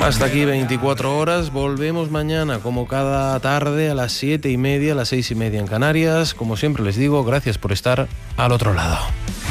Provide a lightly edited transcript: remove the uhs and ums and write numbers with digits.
Hasta aquí 24 horas. Volvemos mañana, como cada tarde, a las 7:30, a las 6:30 en Canarias. Como siempre les digo, gracias por estar al otro lado.